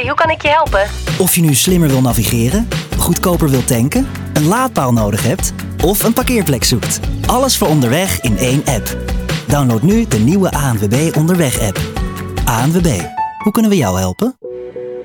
hoe kan ik je helpen? Of je nu slimmer wil navigeren, goedkoper wil tanken, een laadpaal nodig hebt of een parkeerplek zoekt. Alles voor onderweg in één app. Download nu de nieuwe ANWB Onderweg-app. ANWB, hoe kunnen we jou helpen?